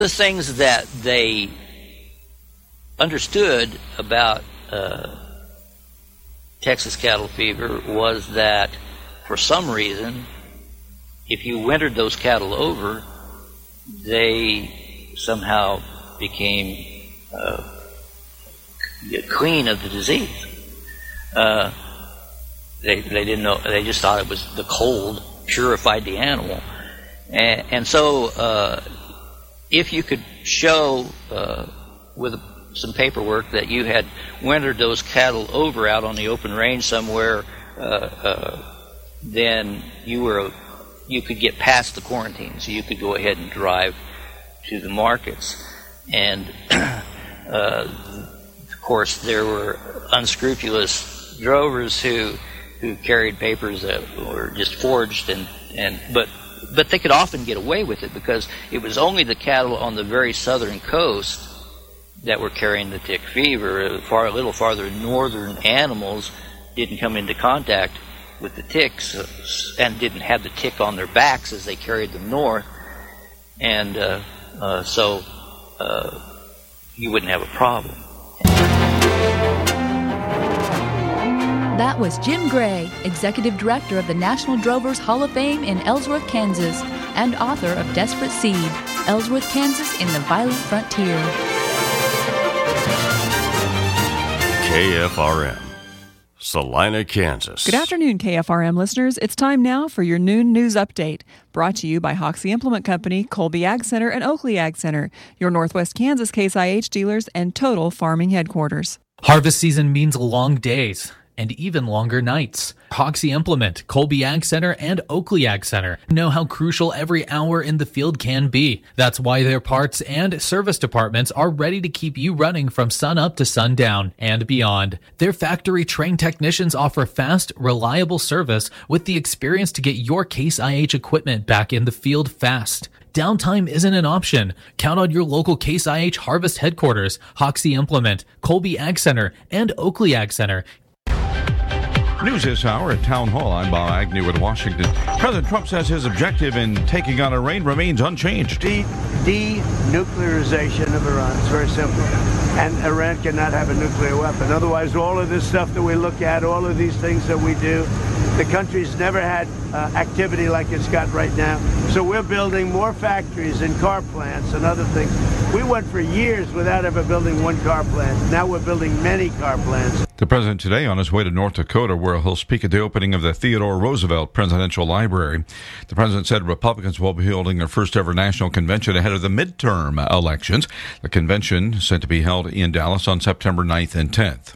The things that they understood about Texas cattle fever was that for some reason, if you wintered those cattle over, they somehow became clean of the disease. They didn't know. They just thought it was the cold purified the animal, and so if you could show with some paperwork that you had wintered those cattle over out on the open range somewhere, then you could get past the quarantine, so you could go ahead and drive to the markets. And of course, there were unscrupulous drovers who carried papers that were just forged, but they could often get away with it because it was only the cattle on the very southern coast that were carrying the tick fever. A little farther northern animals didn't come into contact with the ticks and didn't have the tick on their backs as they carried them north, and so you wouldn't have a problem. That was Jim Gray, Executive Director of the National Drovers Hall of Fame in Ellsworth, Kansas, and author of Desperate Seed, Ellsworth, Kansas in the Violent Frontier. KFRM, Salina, Kansas. Good afternoon, KFRM listeners. It's time now for your noon news update, brought to you by Hoxie Implement Company, Colby Ag Center, and Oakley Ag Center, your Northwest Kansas Case IH dealers and Total Farming headquarters. Harvest season means long days and even longer nights. Hoxie Implement, Colby Ag Center, and Oakley Ag Center know how crucial every hour in the field can be. That's why their parts and service departments are ready to keep you running from sun up to sundown and beyond. Their factory-trained technicians offer fast, reliable service with the experience to get your Case IH equipment back in the field fast. Downtime isn't an option. Count on your local Case IH Harvest headquarters, Hoxie Implement, Colby Ag Center, and Oakley Ag Center. News this hour at Town Hall. I'm Bob Agnew in Washington. President Trump says his objective in taking on Iran remains unchanged. Denuclearization of Iran. It's very simple. And Iran cannot have a nuclear weapon. Otherwise, all of this stuff that we look at, all of these things that we do, the country's never had activity like it's got right now. So we're building more factories and car plants and other things. We went for years without ever building one car plant. Now we're building many car plants. The president today on his way to North Dakota, where he'll speak at the opening of the Theodore Roosevelt Presidential Library. The president said Republicans will be holding their first ever national convention ahead of the midterm elections. The convention is set to be held in Dallas on September 9th and 10th.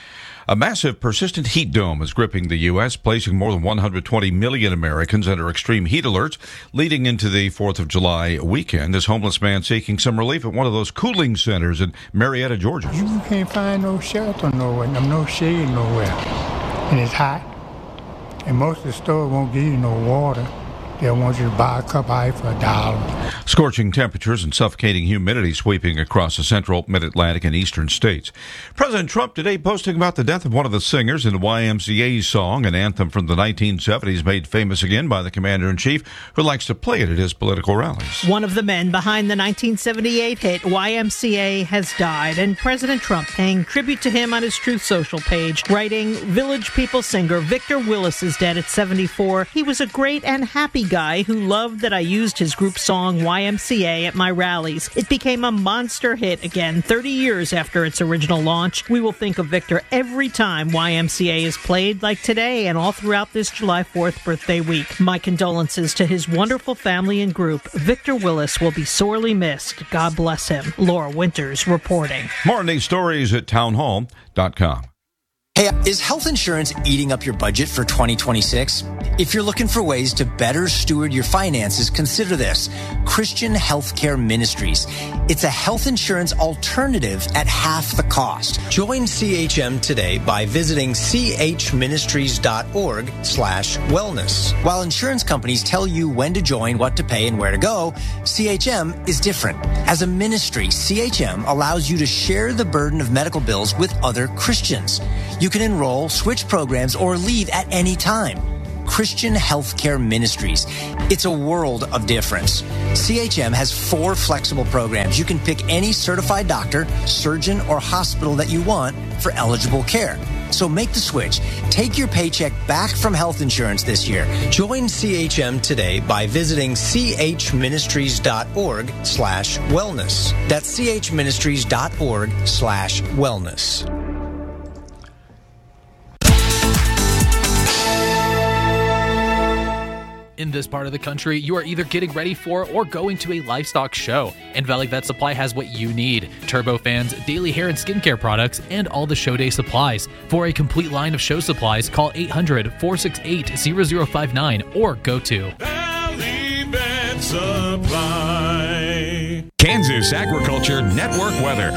A massive persistent heat dome is gripping the U.S., placing more than 120 million Americans under extreme heat alerts leading into the 4th of July weekend. This homeless man seeking some relief at one of those cooling centers in Marietta, Georgia. You can't find no shelter nowhere, no shade nowhere. And it's hot. And most of the stores won't give you no water. They want you to buy a cup of ice for $1. Scorching temperatures and suffocating humidity sweeping across the central, mid-Atlantic, and eastern states. President Trump today posting about the death of one of the singers in the YMCA's song, an anthem from the 1970s made famous again by the commander-in-chief, who likes to play it at his political rallies. One of the men behind the 1978 hit YMCA has died, and President Trump paying tribute to him on his Truth Social page, writing, Village People singer Victor Willis is dead at 74. He was a great and happy guy who loved that I used his group song YMCA at my rallies. It became a monster hit again 30 years after its original launch. We will think of Victor every time YMCA is played, like today and all throughout this July 4th birthday week. My condolences to his wonderful family and group. Victor Willis will be sorely missed. God bless him. Laura Winters reporting. More on these stories at townhall.com. Hey, is health insurance eating up your budget for 2026? If you're looking for ways to better steward your finances, consider this. Christian Healthcare Ministries. It's a health insurance alternative at half the cost. Join CHM today by visiting chministries.org/wellness. While insurance companies tell you when to join, what to pay, and where to go, CHM is different. As a ministry, CHM allows you to share the burden of medical bills with other Christians. You can enroll, switch programs, or leave at any time. Christian Healthcare Ministries. It's a world of difference. CHM has 4 flexible programs. You can pick any certified doctor, surgeon, or hospital that you want for eligible care. So make the switch. Take your paycheck back from health insurance this year. Join CHM today by visiting chministries.org/wellness. That's chministries.org/wellness. In this part of the country, you are either getting ready for or going to a livestock show, and Valley Vet Supply has what you need: turbofans, daily hair and skincare products, and all the show day supplies. For a complete line of show supplies, call 800-468-0059 or go to Valley Vet Supply. Kansas Agriculture Network weather.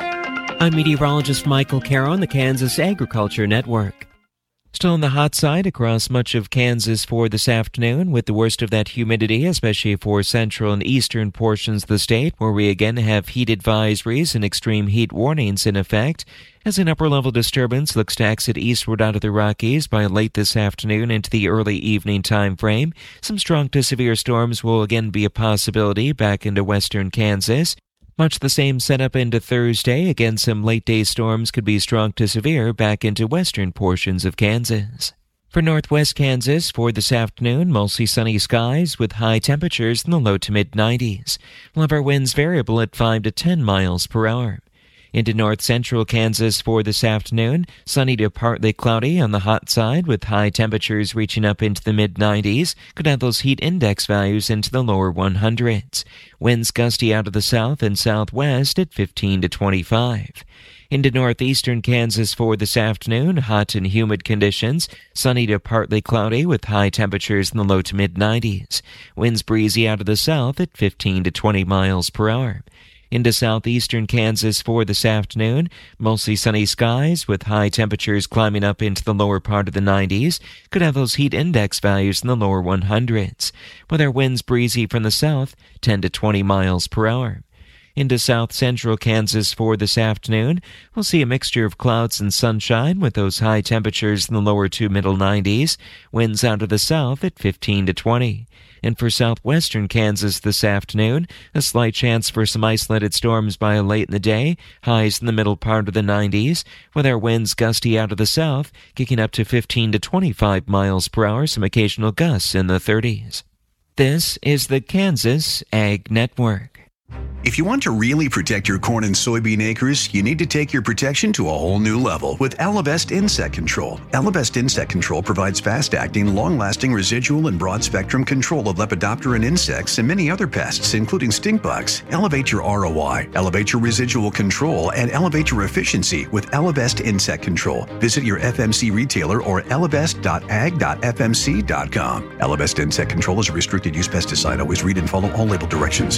I'm meteorologist Michael Caro on the Kansas Agriculture Network. Still on the hot side across much of Kansas for this afternoon, with the worst of that humidity, especially for central and eastern portions of the state, where we again have heat advisories and extreme heat warnings in effect, as an upper-level disturbance looks to exit eastward out of the Rockies by late this afternoon into the early evening time frame. Some strong to severe storms will again be a possibility back into western Kansas. Much the same setup into Thursday. Again, some late-day storms could be strong to severe back into western portions of Kansas. For northwest Kansas, for this afternoon, mostly sunny skies with high temperatures in the low to mid-90s. We'll have our winds variable at 5 to 10 miles per hour. Into north-central Kansas for this afternoon, sunny to partly cloudy on the hot side with high temperatures reaching up into the mid-90s. Could have those heat index values into the lower 100s. Winds gusty out of the south and southwest at 15 to 25. Into northeastern Kansas for this afternoon, hot and humid conditions, sunny to partly cloudy with high temperatures in the low to mid-90s. Winds breezy out of the south at 15 to 20 miles per hour. Into southeastern Kansas for this afternoon, mostly sunny skies with high temperatures climbing up into the lower part of the 90s. Could have those heat index values in the lower 100s, with our winds breezy from the south, 10 to 20 miles per hour. Into south central Kansas for this afternoon, we'll see a mixture of clouds and sunshine with those high temperatures in the lower to middle 90s, winds out of the south at 15 to 20. And for southwestern Kansas this afternoon, a slight chance for some isolated storms by late in the day, highs in the middle part of the 90s, with our winds gusty out of the south, kicking up to 15 to 25 miles per hour, some occasional gusts in the 30s. This is the Kansas Ag Network. If you want to really protect your corn and soybean acres, you need to take your protection to a whole new level with Elevest Insect Control. Elevest Insect Control provides fast-acting, long-lasting residual and broad-spectrum control of Lepidopteran insects and many other pests, including stink bugs. Elevate your ROI, elevate your residual control, and elevate your efficiency with Elevest Insect Control. Visit your FMC retailer or elevest.ag.fmc.com. Elevest Insect Control is a restricted-use pesticide. Always read and follow all label directions.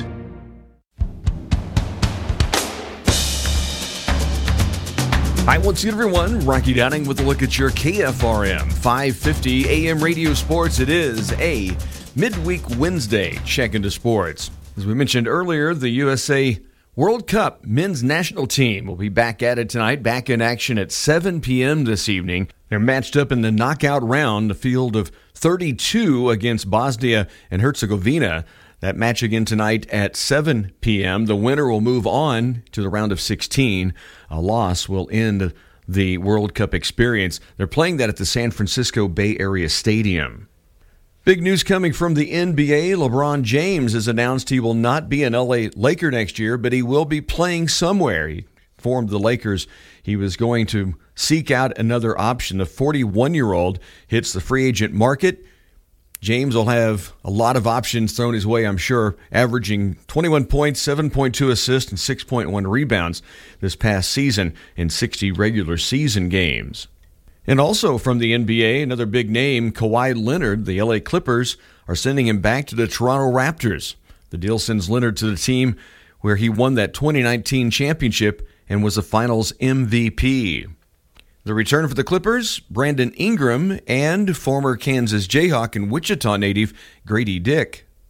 Hi, once again, everyone. Rocky Downing with a look at your KFRM 550 AM radio sports. It is a midweek Wednesday check into sports. As we mentioned earlier, the USA World Cup men's national team will be back at it tonight, back in action at 7 p.m. this evening. They're matched up in the knockout round, a field of 32 against Bosnia and Herzegovina. That match again tonight at 7 p.m. The winner will move on to the round of 16. A loss will end the World Cup experience. They're playing that at the San Francisco Bay Area Stadium. Big news coming from the NBA. LeBron James has announced he will not be an LA Laker next year, but he will be playing somewhere. He informed the Lakers he was going to seek out another option. The 41-year-old hits the free agent market. James will have a lot of options thrown his way, I'm sure, averaging 21 points, 7.2 assists, and 6.1 rebounds this past season in 60 regular season games. And also from the NBA, another big name, Kawhi Leonard. The LA Clippers are sending him back to the Toronto Raptors. The deal sends Leonard to the team where he won that 2019 championship and was the Finals MVP. The return for the Clippers, Brandon Ingram and former Kansas Jayhawk and Wichita native Grady Dick.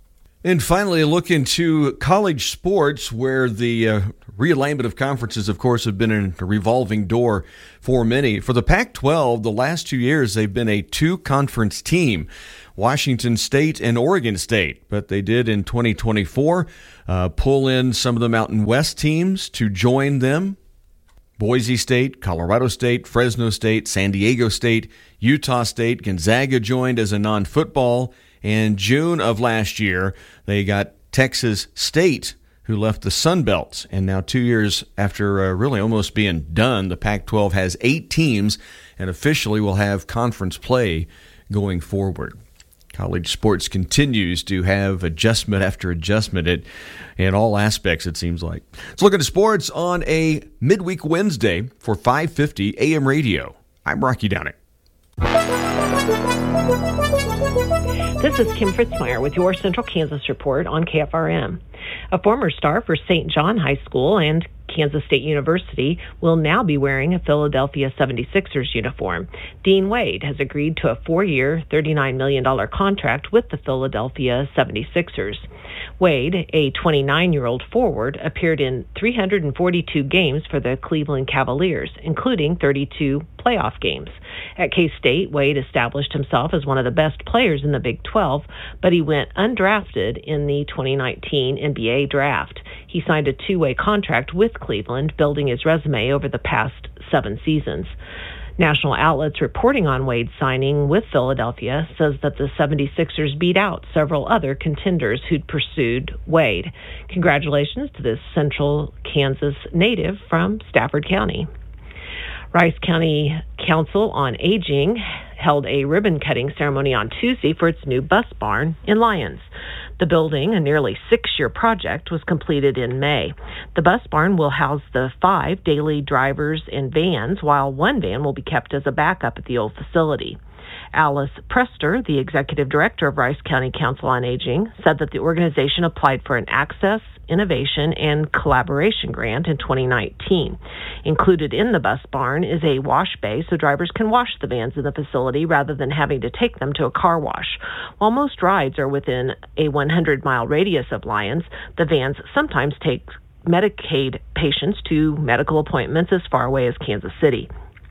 And finally, a look into college sports, where the realignment of conferences, of course, have been a revolving door for many. For the Pac-12, the last 2 years, they've been a two-conference team, Washington State and Oregon State. But they did in 2024 pull in some of the Mountain West teams to join them. Boise State, Colorado State, Fresno State, San Diego State, Utah State, Gonzaga joined as a non-football. In June of last year, they got Texas State, who left the Sun Belt. And now 2 years after really almost being done, the Pac-12 has 8 teams and officially will have conference play going forward. College sports continues to have adjustment after adjustment in all aspects, it seems like. Let's look at sports on a midweek Wednesday for 550 AM radio. I'm Rocky Downing. This is Kim Fritzmeyer with your Central Kansas Report on KFRM. A former star for St. John High School and Kansas State University will now be wearing a Philadelphia 76ers uniform. Dean Wade has agreed to a 4-year, $39 million contract with the Philadelphia 76ers. Wade, a 29-year-old forward, appeared in 342 games for the Cleveland Cavaliers, including 32 playoff games. At K-State, Wade established himself as one of the best players in the Big 12, but he went undrafted in the 2019 NBA draft. He signed a 2-way contract with Cleveland, building his resume over the past 7 seasons. National outlets reporting on Wade's signing with Philadelphia says that the 76ers beat out several other contenders who'd pursued Wade. Congratulations to this Central Kansas native from Stafford County. Rice County Council on Aging held a ribbon-cutting ceremony on Tuesday for its new bus barn in Lyons. The building, a nearly 6-year project, was completed in May. The bus barn will house the 5 daily drivers and vans, while 1 van will be kept as a backup at the old facility. Alice Prester, the executive director of Rice County Council on Aging, said that the organization applied for an Access, Innovation, and Collaboration grant in 2019. Included in the bus barn is a wash bay so drivers can wash the vans in the facility rather than having to take them to a car wash. While most rides are within a 100-mile radius of Lyons, the vans sometimes take Medicaid patients to medical appointments as far away as Kansas City.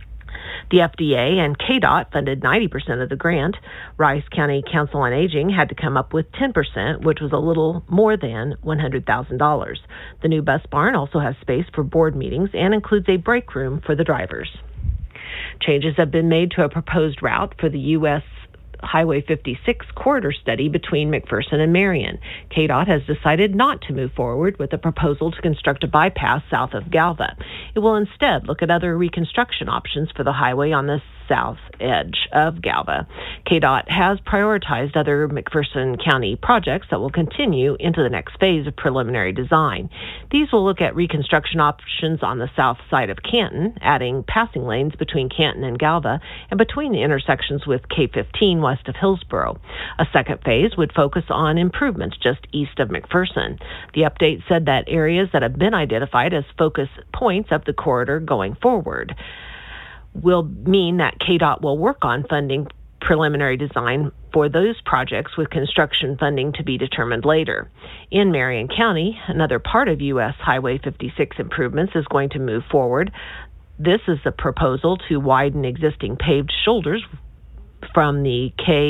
The FDA and KDOT funded 90% of the grant. Rice County Council on Aging had to come up with 10%, which was a little more than $100,000. The new bus barn also has space for board meetings and includes a break room for the drivers. Changes have been made to a proposed route for the U.S. Highway 56 corridor study between McPherson and Marion. KDOT has decided not to move forward with a proposal to construct a bypass south of Galva. It will instead look at other reconstruction options for the highway on the south edge of Galva. KDOT has prioritized other McPherson County projects that will continue into the next phase of preliminary design. These will look at reconstruction options on the south side of Canton, adding passing lanes between Canton and Galva and between the intersections with K-15 west of Hillsboro. A second phase would focus on improvements just east of McPherson. The update said that areas that have been identified as focus points of the corridor going forward will mean that KDOT will work on funding preliminary design for those projects, with construction funding to be determined later. In Marion County, another part of U.S. Highway 56 improvements is going to move forward. This is the proposal to widen existing paved shoulders from the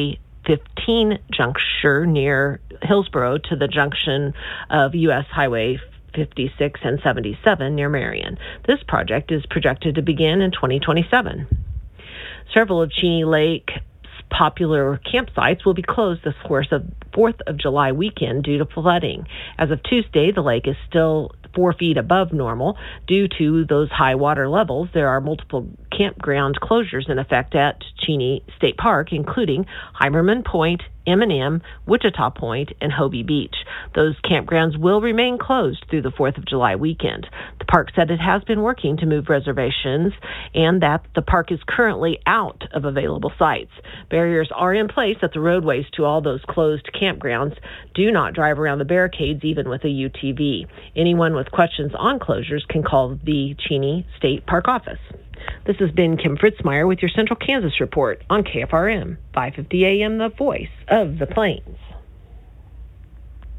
K-15 juncture near Hillsboro to the junction of U.S. Highway 56 and 77 near Marion. This project is projected to begin in 2027. Several of Cheney Lake's popular campsites will be closed this 4th of July weekend due to flooding. As of Tuesday, the lake is still 4 feet above normal. Due to those high water levels, there are multiple campground closures in effect at Cheney State Park, including Heimerman Point, M&M, Wichita Point, and Hobie Beach. Those campgrounds will remain closed through the 4th of July weekend. The park said it has been working to move reservations and that the park is currently out of available sites. Barriers are in place at the roadways to all those closed campgrounds. Do not drive around the barricades even with a UTV. Anyone with questions on closures can call the Cheney State Park office. This has been Kim Fritzmeyer with your Central Kansas Report on KFRM, 550 AM, the voice of the Plains.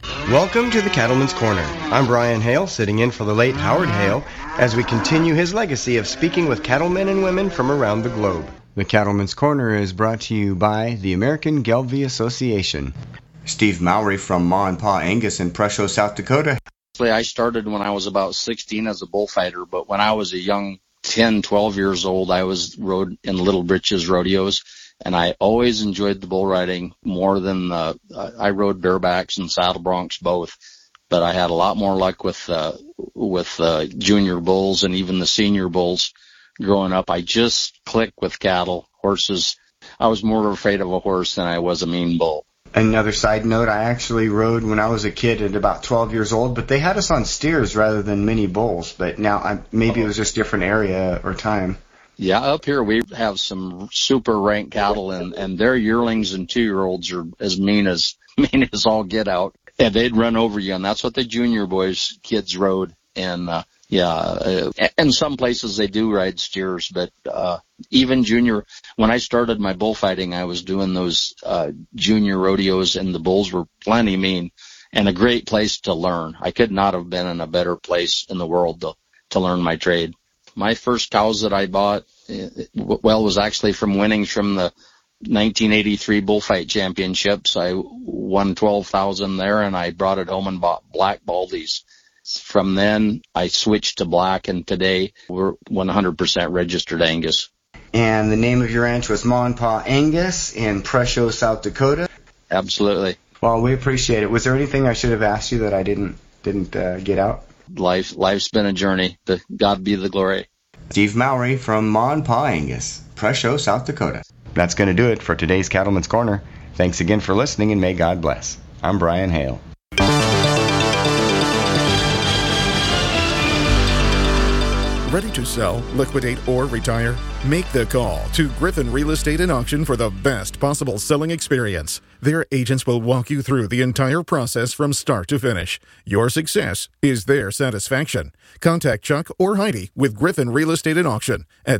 Welcome to the Cattleman's Corner. I'm Brian Hale, sitting in for the late Howard Hale, as we continue his legacy of speaking with cattlemen and women from around the globe. The Cattleman's Corner is brought to you by the American Gelbvieh Association. Steve Mowry from Ma and Pa Angus in Presho, South Dakota. I started when I was about 16 as a bullfighter, but when I was a young 10, 12 years old, I rode in Little Britches rodeos. And I always enjoyed the bull riding more than I rode barebacks and saddle broncs both, but I had a lot more luck with junior bulls and even the senior bulls growing up. I just clicked with cattle, horses. I was more afraid of a horse than I was a mean bull. Another side note, I actually rode when I was a kid at about 12 years old, but they had us on steers rather than mini bulls. But now maybe it was just different area or time. Yeah, up here we have some super rank cattle, and their yearlings and 2-year-olds are as mean as all get out, and they'd run over you, and that's what the junior boys kids rode. And in some places they do ride steers, but even junior. When I started my bullfighting, I was doing those junior rodeos, and the bulls were plenty mean, and a great place to learn. I could not have been in a better place in the world to learn my trade. My first cows that I bought, was actually from winning from the 1983 Bullfight Championships. I won $12,000 there, and I brought it home and bought black Baldies. From then, I switched to black, and today we're 100% registered Angus. And the name of your ranch was Ma and Pa Angus in Presho, South Dakota? Absolutely. Well, we appreciate it. Was there anything I should have asked you that I didn't get out? Life's been a journey. To God be the glory. Steve Mowry from Ma and Pa Angus, Presho, South Dakota. That's going to do it for today's Cattleman's Corner. Thanks again for listening, and may God bless. I'm Brian Hale. Ready to sell, liquidate, or retire? Make the call to Griffin Real Estate and Auction for the best possible selling experience. Their agents will walk you through the entire process from start to finish. Your success is their satisfaction. Contact Chuck or Heidi with Griffin Real Estate and Auction at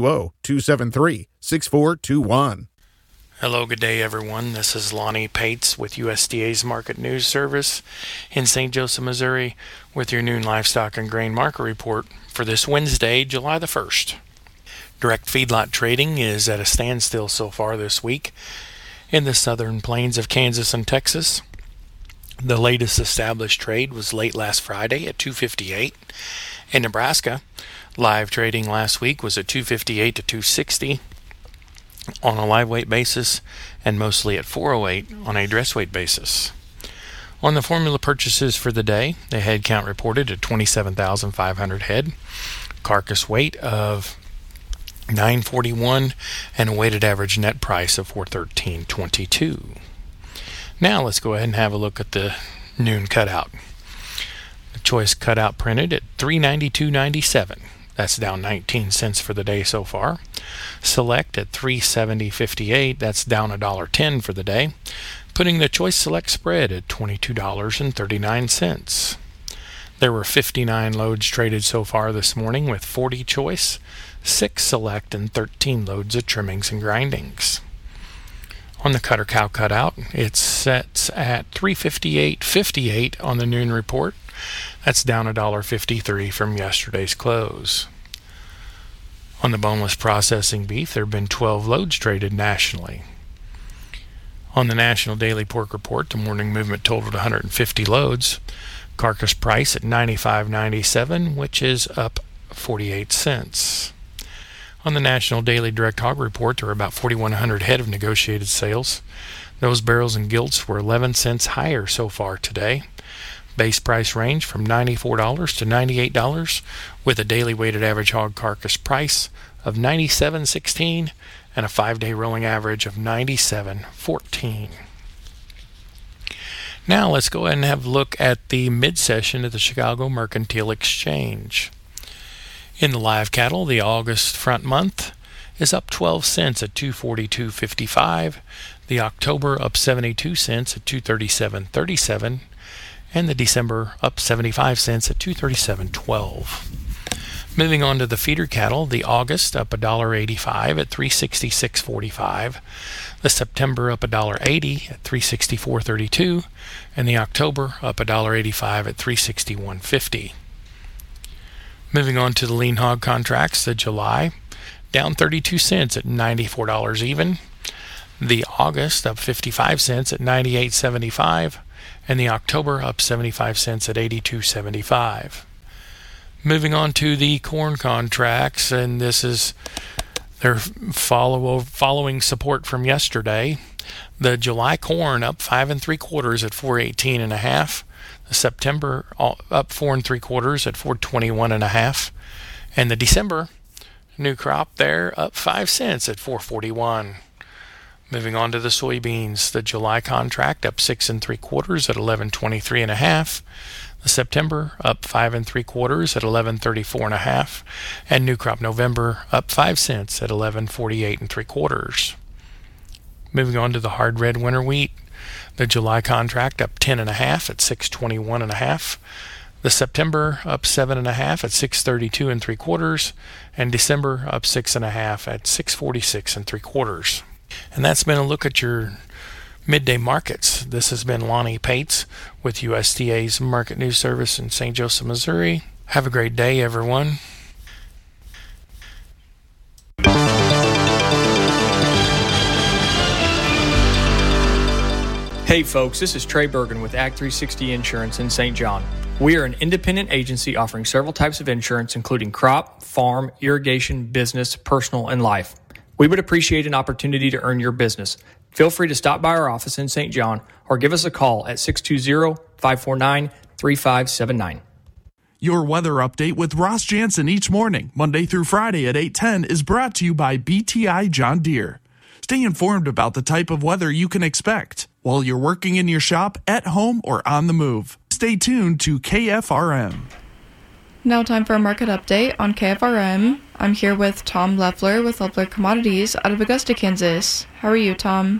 620-273-6421. Hello, good day, everyone. This is Lonnie Pates with USDA's Market News Service in St. Joseph, Missouri, with your noon livestock and grain market report for this Wednesday, July the 1st. Direct feedlot trading is at a standstill so far this week in the southern plains of Kansas and Texas. The latest established trade was late last Friday at $2.58. In Nebraska, live trading last week was at $2.58 to $2.60 on a live weight basis, and mostly at $4.08 on a dress weight basis. On the formula purchases for the day, the head count reported at 27,500 head, carcass weight of 941, and a weighted average net price of $413.22. Now let's go ahead and have a look at the noon cutout. The choice cutout printed at $392.97. That's down 19 cents for the day so far. Select at $370.58. That's down $1.10 for the day, putting the choice select spread at $22.39. There were 59 loads traded so far this morning, with 40 choice, 6 select, and 13 loads of trimmings and grindings. On the cutter cow cutout, it sets at $358.58 on the noon report. That's down $1.53 from yesterday's close. On the boneless processing beef, there have been 12 loads traded nationally. On the National Daily Pork Report, the morning movement totaled 150 loads. Carcass price at $95.97, which is up 48 cents. On the National Daily Direct Hog Report, there were about 4,100 head of negotiated sales. Those barrels and gilts were 11 cents higher so far today. Base price range from $94 to $98, with a daily weighted average hog carcass price of $97.16 and a 5-day rolling average of $97.14. Now let's go ahead and have a look at the mid-session at the Chicago Mercantile Exchange. In the live cattle, the August front month is up 12 cents at $242.55. The October up 72 cents at $237.37. And the December up 75 cents at $237.12. Moving on to the feeder cattle, the August up $1.85 at $366.45, the September up $1.80 at $364.32, and the October up $1.85 at $361.50. Moving on to the lean hog contracts, the July down 32 cents at $94 even, the August up 55 cents at $98.75, and the October up 75 cents at $82.75. Moving on to the corn contracts, and this is their following support from yesterday. The July corn up 5 3/4 at 418.5. The September up 4 3/4 at 421.5, and the December new crop there up 5 cents at 441. Moving on to the soybeans, the July contract up 6 3/4 at 1123.5. The September up 5 3/4 at 1134.5, and new crop November up 5 cents at 1148 3/4. Moving on to the hard red winter wheat, the July contract up 10 1/2 at 621.5. The September up 7 1/2 at 632 3/4, and December up 6 1/2 at 646 3/4. And that's been a look at your midday markets. This has been Lonnie Pates with USDA's Market News Service in St. Joseph, Missouri. Have a great day, everyone. Hey folks, this is Trey Bergen with Act 360 Insurance in St. John. We are an independent agency offering several types of insurance, including crop, farm, irrigation, business, personal, and life. We would appreciate an opportunity to earn your business. Feel free to stop by our office in St. John or give us a call at 620-549-3579. Your weather update with Ross Jansen each morning, Monday through Friday at 8:10, is brought to you by BTI John Deere. Stay informed about the type of weather you can expect while you're working in your shop, at home, or on the move. Stay tuned to KFRM. Now time for a market update on KFRM. I'm here with Tom Leffler with Leffler Commodities out of Augusta, Kansas. How are you, Tom?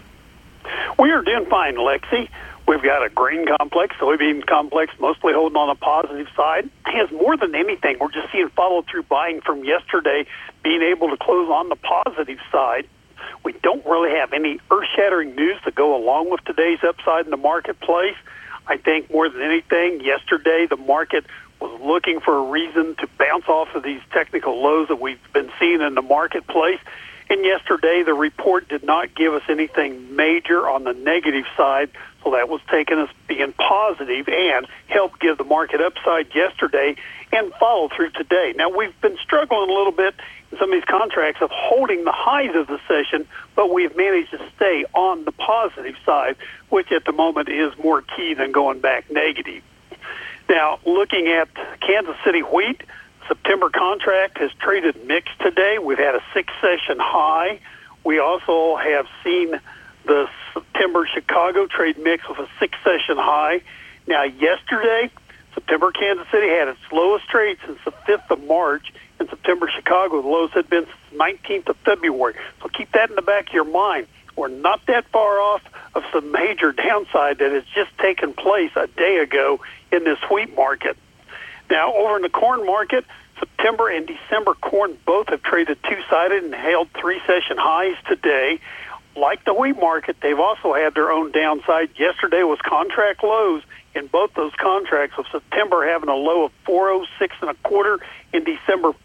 We are doing fine, Lexi. We've got a grain complex, soybean complex, mostly holding on the positive side. As more than anything, we're just seeing follow-through buying from yesterday, being able to close on the positive side. We don't really have any earth-shattering news to go along with today's upside in the marketplace. I think more than anything, yesterday the market was looking for a reason to bounce off of these technical lows that we've been seeing in the marketplace. And yesterday, the report did not give us anything major on the negative side, so that was taking us being positive and helped give the market upside yesterday and follow through today. Now, we've been struggling a little bit in some of these contracts of holding the highs of the session, but we've managed to stay on the positive side, which at the moment is more key than going back negative. Now, looking at Kansas City wheat, September contract has traded mixed today. We've had a 6-session high. We also have seen the September Chicago trade mixed with a 6-session high. Now, yesterday, September Kansas City had its lowest trade since the 5th of March, and September Chicago, the lowest had been since the 19th of February. So keep that in the back of your mind. We're not that far off of some major downside that has just taken place a day ago in this wheat market. Now, over in the corn market, September and December corn both have traded two-sided and held 3-session highs today. Like the wheat market, they've also had their own downside. Yesterday was contract lows in both those contracts, with September having a low of 406 1/4 and December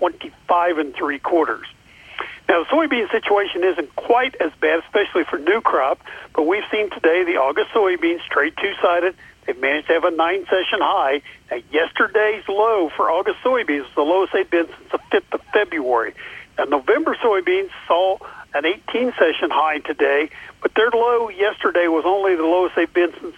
425 3/4. Now, the soybean situation isn't quite as bad, especially for new crop, but we've seen today the August soybeans trade two-sided. They've managed to have a 9-session high. Now, yesterday's low for August soybeans was the lowest they've been since the 5th of February. Now, November soybeans saw an 18-session high today, but their low yesterday was only the lowest they've been since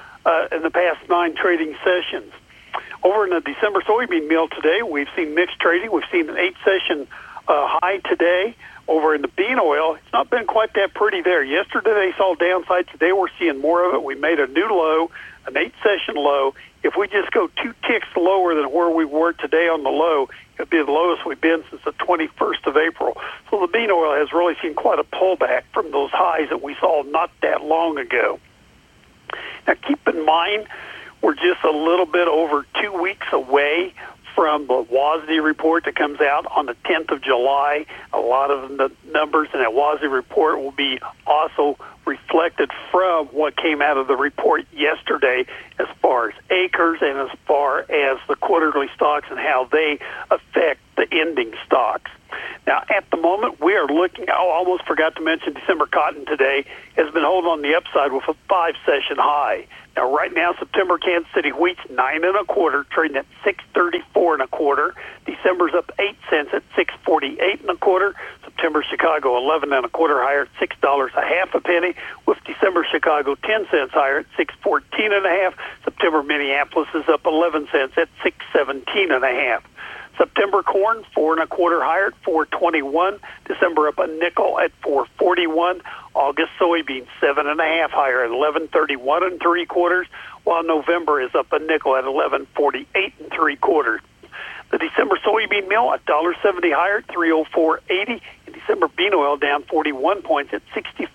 in the past 9 trading sessions. Over in the December soybean meal today, we've seen mixed trading. We've seen an 8-session high today. Over in the bean oil, it's not been quite that pretty there. Yesterday they saw downside. Today we're seeing more of it. We made a new low, an 8-session low. If we just go 2 ticks lower than where we were today on the low, it'd be the lowest we've been since the 21st of April. So the bean oil has really seen quite a pullback from those highs that we saw not that long ago. Now keep in mind, we're just a little bit over 2 weeks away from the WASDE report that comes out on the 10th of July. A lot of the numbers in that WASDE report will be also reflected from what came out of the report yesterday as far as acres and as far as the quarterly stocks and how they affect the ending stocks. Now, at the moment, we are looking, I almost forgot to mention December cotton today has been holding on the upside with a 5-session high. Now, right now, September Kansas City wheat's 9 1/4, trading at $6.34 1/4. December's up 8 cents at $6.48 1/4. September Chicago 11 1/4 higher at $6.50 a penny, with December Chicago 10 cents higher at $6.14 1/2. September Minneapolis is up 11 cents at $6.17 1/2. September corn 4 1/4 higher at $4.21. December up a nickel at $4.41. August soybeans 7 1/2 higher at $11.31 3/4, while November is up a nickel at $11.48 3/4. The December soybean meal $1.70 higher at $304.80, and December bean oil down 41 points at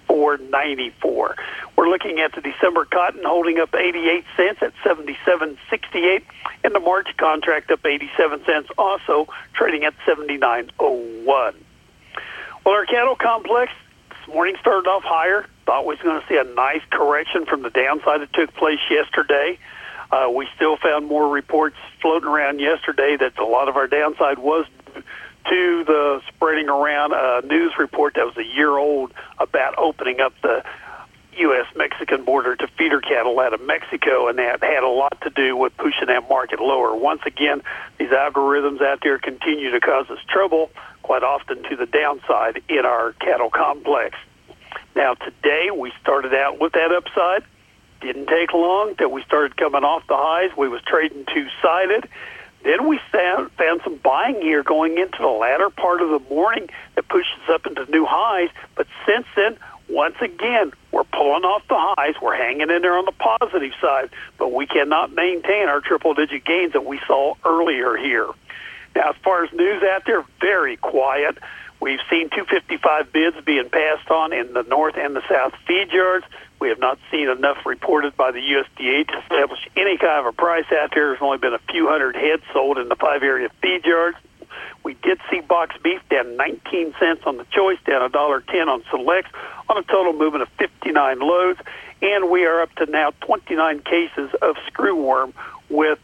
$64.94. We're looking at the December cotton holding up 88 cents at $77.68, and the March contract up 87 cents, also trading at $79.01. Well, our cattle complex this morning started off higher. Thought we was going to see a nice correction from the downside that took place yesterday. We still found more reports floating around yesterday that a lot of our downside was due to the spreading around news report that was a year old about opening up the U.S.-Mexican border to feeder cattle out of Mexico, and that had a lot to do with pushing that market lower. Once again, these algorithms out there continue to cause us trouble, quite often to the downside in our cattle complex. Now, today we started out with that upside. Didn't take long till we started coming off the highs. We was trading two-sided. Then we found some buying here going into the latter part of the morning that pushes up into new highs. But since then, once again, we're pulling off the highs. We're hanging in there on the positive side, but we cannot maintain our triple-digit gains that we saw earlier here. Now, as far as news out there, very quiet. We've seen 255 bids being passed on in the north and the south feed yards. We have not seen enough reported by the USDA to establish any kind of a price out there. There's only been a few hundred heads sold in the 5-area feed yards. We did see box beef down 19 cents on the choice, down $1.10 on selects, on a total movement of 59 loads, and we are up to now 29 cases of screwworm with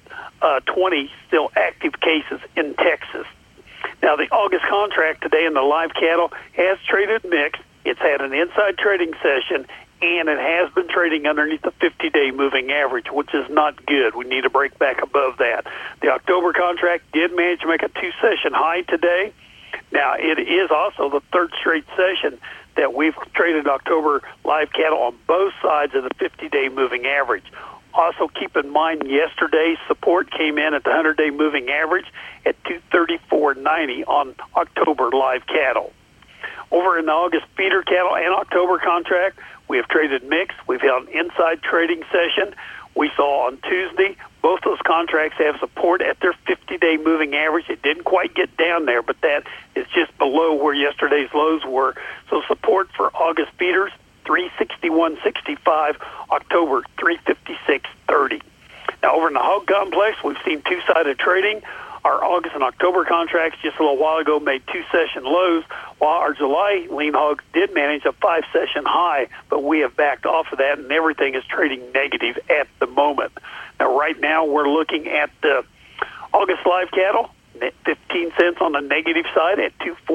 20 still active cases in Texas. Now, the August contract today in the live cattle has traded mixed. It's had an inside trading session, and it has been trading underneath the 50-day moving average, which is not good. We need to break back above that. The October contract did manage to make a 2-session high today. Now, it is also the third straight session that we've traded October live cattle on both sides of the 50-day moving average. Also, keep in mind, yesterday's support came in at the 100-day moving average at 234.90 on October live cattle. Over in the August feeder cattle and October contract, we have traded mixed. We've held an inside trading session. We saw on Tuesday both those contracts have support at their 50-day moving average. It didn't quite get down there, but that is just below where yesterday's lows were. So support for August feeders, 361.65, October 356.30. Now, over in the hog complex, we've seen two-sided trading. Our August and October contracts just a little while ago made 2-session lows, while our July lean hogs did manage a 5-session high, but we have backed off of that, and everything is trading negative at the moment. Now, right now, we're looking at the August live cattle, 15 cents on the negative side at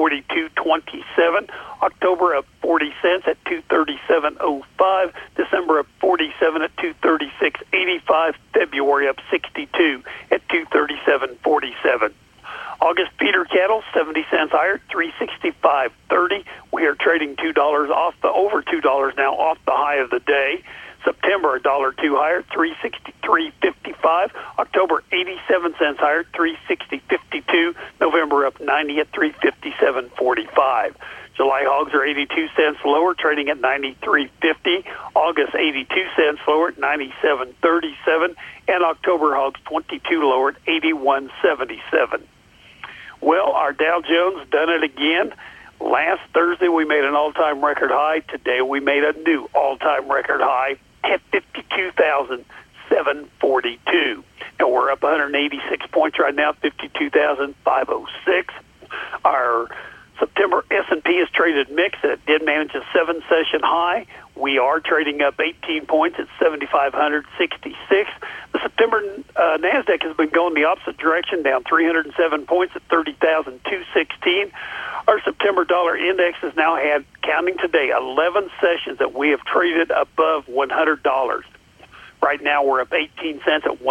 242.27. October up 40 cents at 237.05. December up 47 at 236.85. February up 62 at 237.47. August feeder cattle 70 cents higher, 365.30. We are trading $2 off the over $2 now off the high of the day. September $1.02 higher, 363.55. October 87 cents higher, 360.52. November up 90 at 357.45. July hogs are 82 cents lower, trading at 93.50. August 82 cents lower at 97.37, and October hogs 22 lower at 81.77. Well, our Dow Jones done it again. Last Thursday we made an all-time record high. Today we made a new all-time record high at 52,700. 742. And we're up 186 points right now, 52,506. Our September S&P is traded mixed. It did manage a 7-session high. We are trading up 18 points at 7,566. The September NASDAQ has been going the opposite direction, down 307 points at 30,216. Our September dollar index has now had, counting today, 11 sessions that we have traded above $100. Right now we're up 18 cents at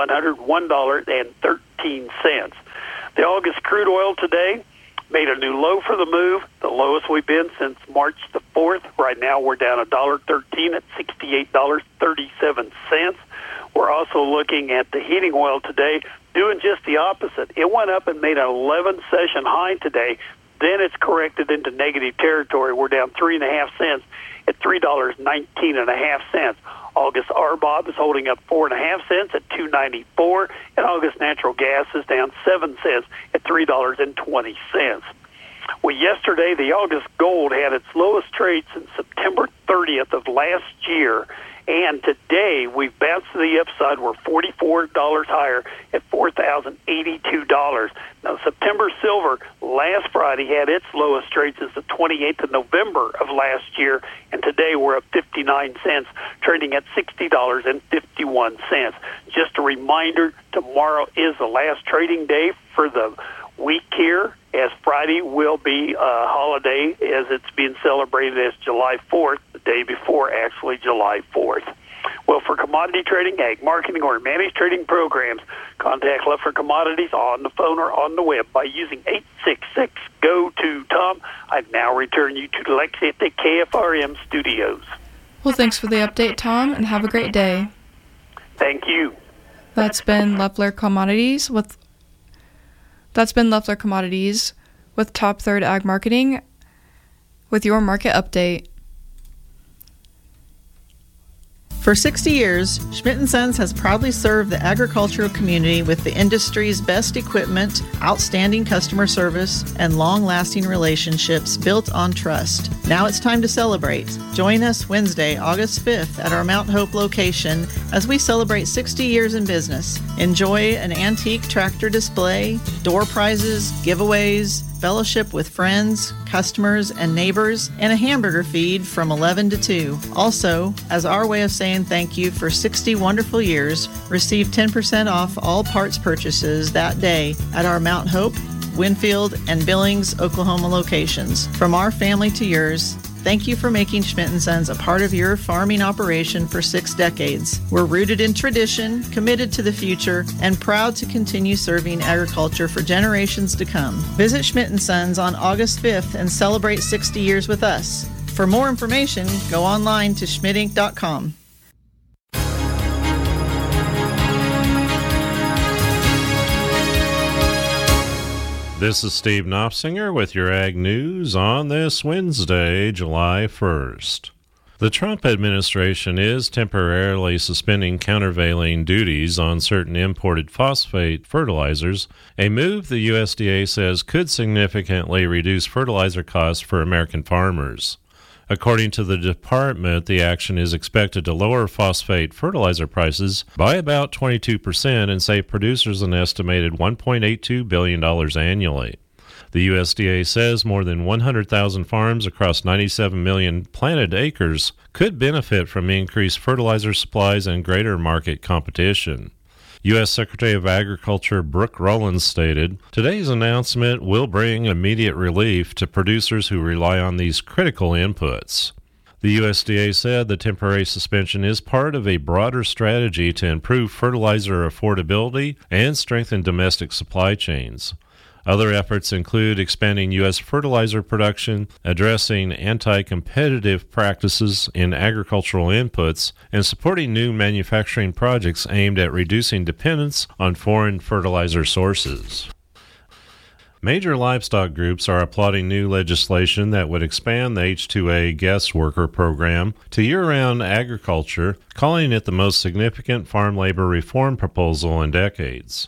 $101.13. The August crude oil today made a new low for the move, the lowest we've been since March the 4th. Right now we're down $1.13 at $68.37. We're also looking at the heating oil today, doing just the opposite. It went up and made an 11-session high today. Then it's corrected into negative territory. We're down 3.5 cents at $3.19.5. August RBOB is holding up 4.5 cents at $2.94, and August natural gas is down 7 cents at $3.20. Well, yesterday the August gold had its lowest trade since September 30th of last year, and today we've bounced to the upside. We're $44 higher at $4,082. Now, September silver last Friday had its lowest trade since the 28th of November of last year, and today we're up 59 cents, trading at $60.51. Just a reminder, tomorrow is the last trading day for the week here, as Friday will be a holiday as it's being celebrated as July 4th, the day before actually July 4th. Well, for commodity trading, ag marketing, or managed trading programs, contact Leffler Commodities on the phone or on the web by using 866-GO-TO-TOM. I now return you to Lexi at the KFRM studios. Well, thanks for the update, Tom, and have a great day. Thank you. That's been Leffler Commodities with Top Third Ag Marketing with your market update. For 60 years, Schmidt & Sons has proudly served the agricultural community with the industry's best equipment, outstanding customer service, and long-lasting relationships built on trust. Now it's time to celebrate. Join us Wednesday, August 5th at our Mount Hope location as we celebrate 60 years in business. Enjoy an antique tractor display, door prizes, giveaways, fellowship with friends, customers, and neighbors, and a hamburger feed from 11 to 2. Also, as our way of saying thank you for 60 wonderful years, receive 10% off all parts purchases that day at our Mount Hope, Winfield, and Billings, Oklahoma locations. From our family to yours, thank you for making Schmidt & Sons a part of your farming operation for 6 decades. We're rooted in tradition, committed to the future, and proud to continue serving agriculture for generations to come. Visit Schmidt & Sons on August 5th and celebrate 60 years with us. For more information, go online to schmidtinc.com. This is Steve Knopfsinger with your Ag News on this Wednesday, July 1st. The Trump administration is temporarily suspending countervailing duties on certain imported phosphate fertilizers, a move the USDA says could significantly reduce fertilizer costs for American farmers. According to the department, the action is expected to lower phosphate fertilizer prices by about 22% and save producers an estimated $1.82 billion annually. The USDA says more than 100,000 farms across 97 million planted acres could benefit from increased fertilizer supplies and greater market competition. U.S. Secretary of Agriculture Brooke Rollins stated, "Today's announcement will bring immediate relief to producers who rely on these critical inputs." The USDA said the temporary suspension is part of a broader strategy to improve fertilizer affordability and strengthen domestic supply chains. Other efforts include expanding U.S. fertilizer production, addressing anti-competitive practices in agricultural inputs, and supporting new manufacturing projects aimed at reducing dependence on foreign fertilizer sources. Major livestock groups are applauding new legislation that would expand the H-2A guest worker program to year-round agriculture, calling it the most significant farm labor reform proposal in decades.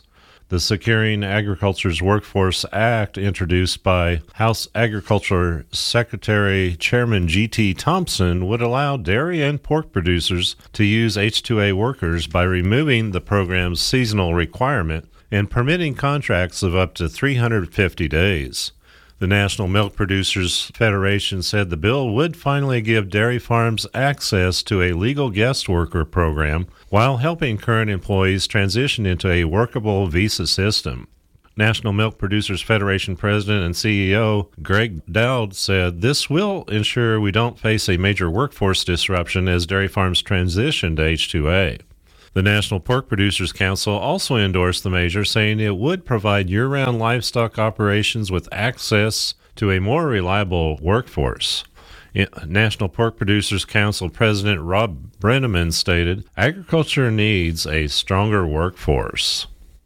The Securing Agriculture's Workforce Act, introduced by House Agriculture Secretary Chairman G.T. Thompson, would allow dairy and pork producers to use H-2A workers by removing the program's seasonal requirement and permitting contracts of up to 350 days. The National Milk Producers Federation said the bill would finally give dairy farms access to a legal guest worker program while helping current employees transition into a workable visa system. National Milk Producers Federation President and CEO Greg Dowd said this will ensure we don't face a major workforce disruption as dairy farms transition to H-2A. The National Pork Producers Council also endorsed the measure, saying it would provide year-round livestock operations with access to a more reliable workforce. National Pork Producers Council President Rob Brenneman stated, "Agriculture needs a stronger workforce."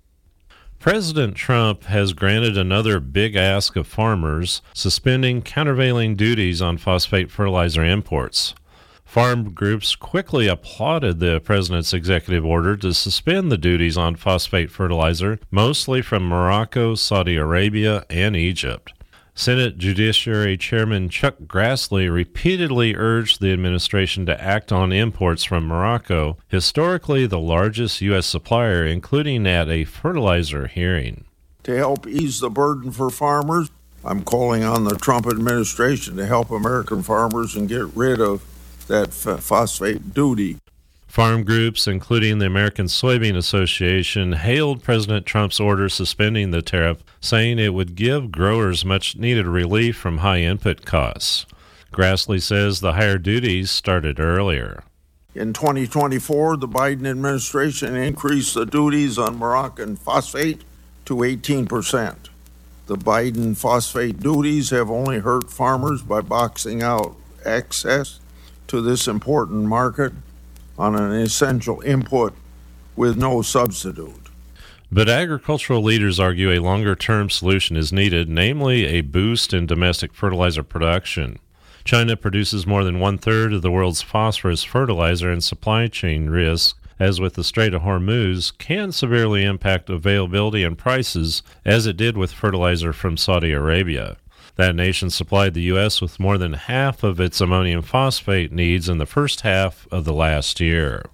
President Trump has granted another big ask of farmers, suspending countervailing duties on phosphate fertilizer imports. Farm groups quickly applauded the president's executive order to suspend the duties on phosphate fertilizer, mostly from Morocco, Saudi Arabia, and Egypt. Senate Judiciary Chairman Chuck Grassley repeatedly urged the administration to act on imports from Morocco, historically the largest U.S. supplier, including at a fertilizer hearing. To help ease the burden for farmers, I'm calling on the Trump administration to help American farmers and get rid of that phosphate duty. Farm groups, including the American Soybean Association, hailed President Trump's order suspending the tariff, saying it would give growers much-needed relief from high input costs. Grassley says the higher duties started earlier. In 2024, the Biden administration increased the duties on Moroccan phosphate to 18%. The Biden phosphate duties have only hurt farmers by boxing out access to this important market on an essential input with no substitute. But agricultural leaders argue a longer-term solution is needed, namely a boost in domestic fertilizer production. China produces more than one-third of the world's phosphorus fertilizer, and supply chain risk, as with the Strait of Hormuz, can severely impact availability and prices, as it did with fertilizer from Saudi Arabia. That nation supplied the U.S. with more than half of its ammonium phosphate needs in the first half of the last year.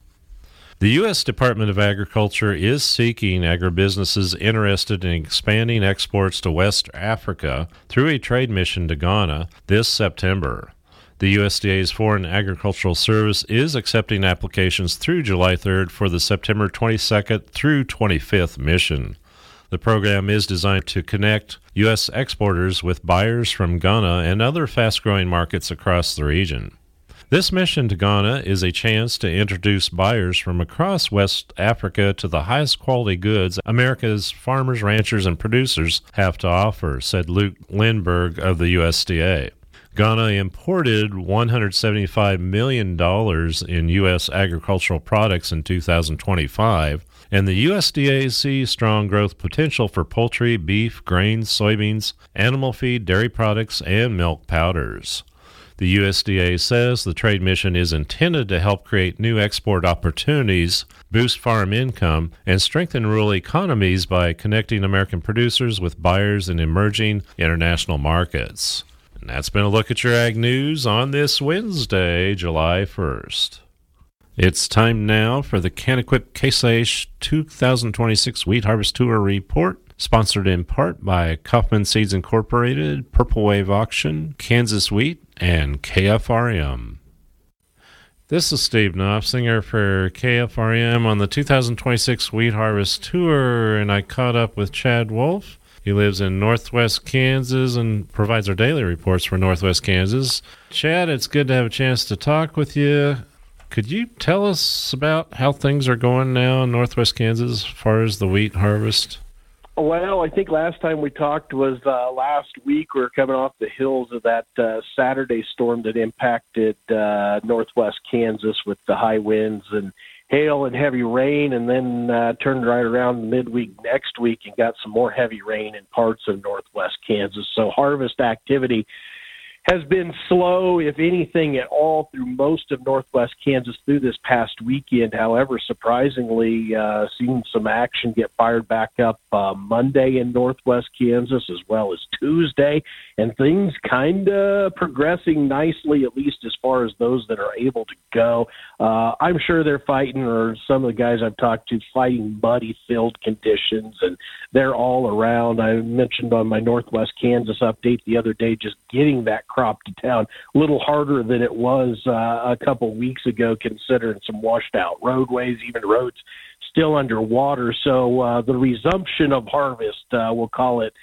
The U.S. Department of Agriculture is seeking agribusinesses interested in expanding exports to West Africa through a trade mission to Ghana this September. The USDA's Foreign Agricultural Service is accepting applications through July 3rd for the September 22nd through 25th mission. The program is designed to connect U.S. exporters with buyers from Ghana and other fast-growing markets across the region. This mission to Ghana is a chance to introduce buyers from across West Africa to the highest quality goods America's farmers, ranchers, and producers have to offer, said Luke Lindberg of the USDA. Ghana imported $175 million in U.S. agricultural products in 2025, and the USDA sees strong growth potential for poultry, beef, grains, soybeans, animal feed, dairy products, and milk powders. The USDA says the trade mission is intended to help create new export opportunities, boost farm income, and strengthen rural economies by connecting American producers with buyers in emerging international markets. And that's been a look at your Ag News on this Wednesday, July 1st. It's time now for the Can-Equip Case IH 2026 Wheat Harvest Tour Report, sponsored in part by Kaufman Seeds Incorporated, Purple Wave Auction, Kansas Wheat, and KFRM. This is Steve Knopfsinger for KFRM on the 2026 Wheat Harvest Tour, and I caught up with Chad Wolf. He lives in Northwest Kansas and provides our daily reports for Northwest Kansas. Chad, it's good to have a chance to talk with you. Could you tell us about how things are going now in Northwest Kansas as far as the wheat harvest? Well, I think last time we talked was last week. We were coming off the hills of that Saturday storm that impacted Northwest Kansas with the high winds and hail and heavy rain, and then turned right around midweek next week and got some more heavy rain in parts of Northwest Kansas. So harvest activity has been slow, if anything at all, through most of northwest Kansas through this past weekend. However, surprisingly, seeing some action get fired back up Monday in northwest Kansas as well as Tuesday, and things kind of progressing nicely, at least as far as those that are able to go. I'm sure they're fighting, or some of the guys I've talked to, fighting muddy field conditions, and they're all around. I mentioned on my northwest Kansas update the other day, just getting that crop to town a little harder than it was a couple weeks ago, considering some washed out roadways, even roads still underwater. So the resumption of harvest, we'll call it,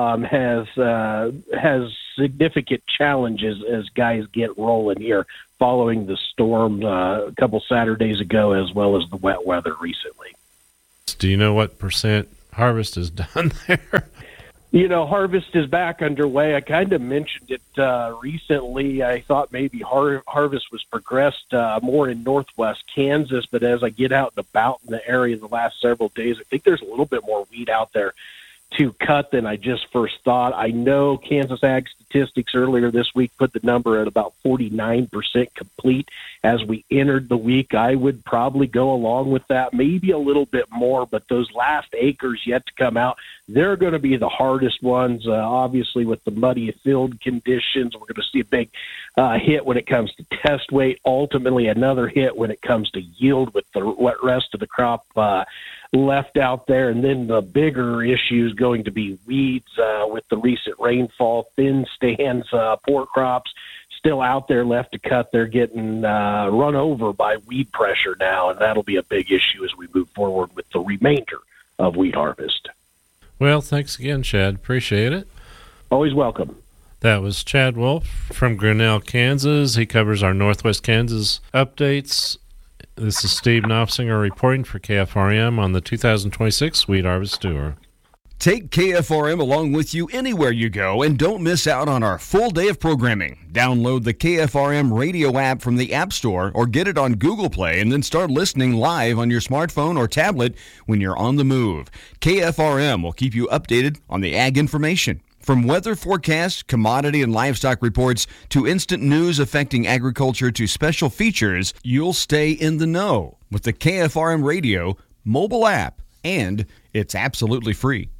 has significant challenges as guys get rolling here following the storm a couple Saturdays ago, as well as the wet weather recently. Do you know what percent harvest is done there? Harvest is back underway. I kind of mentioned it recently. I thought maybe harvest was progressed more in northwest Kansas, but as I get out and about in the area the last several days, I think there's a little bit more wheat out there to cut than I just first thought. I know Kansas Ag Statistics earlier this week put the number at about 49% complete as we entered the week. I would probably go along with that, maybe a little bit more, but those last acres yet to come out, they're going to be the hardest ones. Obviously, with the muddy field conditions, we're going to see a big hit when it comes to test weight, ultimately another hit when it comes to yield with the rest of the crop left out there. And then the bigger issue is going to be weeds with the recent rainfall, thin stands, poor crops still out there left to cut. They're getting run over by weed pressure now, and that'll be a big issue as we move forward with the remainder of wheat harvest. Well, thanks again, Chad. Appreciate it. Always welcome. That was Chad Wolf from Grinnell, Kansas. He covers our Northwest Kansas updates. This is Steve Knopfsinger reporting for KFRM on the 2026 Wheat Harvest Tour. Take KFRM along with you anywhere you go and don't miss out on our full day of programming. Download the KFRM radio app from the App Store or get it on Google Play and then start listening live on your smartphone or tablet when you're on the move. KFRM will keep you updated on the ag information. From weather forecasts, commodity and livestock reports, to instant news affecting agriculture to special features, you'll stay in the know with the KFRM radio mobile app, and it's absolutely free.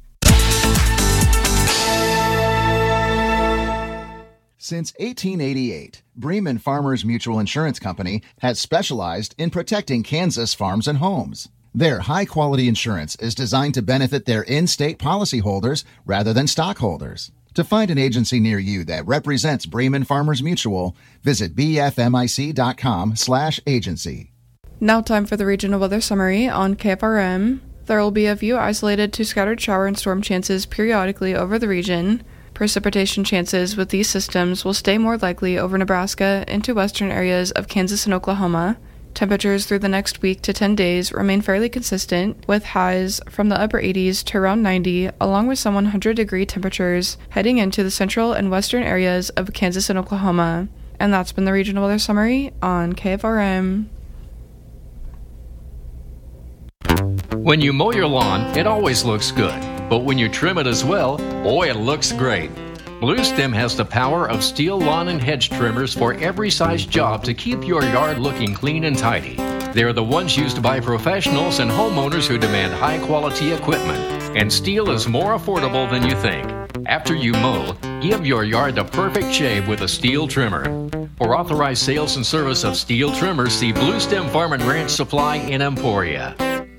Since 1888, Bremen Farmers Mutual Insurance Company has specialized in protecting Kansas farms and homes. Their high-quality insurance is designed to benefit their in-state policyholders rather than stockholders. To find an agency near you that represents Bremen Farmers Mutual, visit bfmic.com/agency. Now time for the regional weather summary on KFRM. There will be a few isolated to scattered shower and storm chances periodically over the region. Precipitation chances with these systems will stay more likely over Nebraska into western areas of Kansas and Oklahoma. Temperatures through the next week to 10 days remain fairly consistent, with highs from the upper 80s to around 90, along with some 100-degree temperatures heading into the central and western areas of Kansas and Oklahoma. And that's been the regional weather summary on KFRM. When you mow your lawn, it always looks good. But when you trim it as well, boy, it looks great. Blue Stem has the power of steel lawn and hedge trimmers for every size job to keep your yard looking clean and tidy. They're the ones used by professionals and homeowners who demand high-quality equipment. And steel is more affordable than you think. After you mow, give your yard the perfect shave with a steel trimmer. For authorized sales and service of steel trimmers, see Blue Stem Farm and Ranch Supply in Emporia.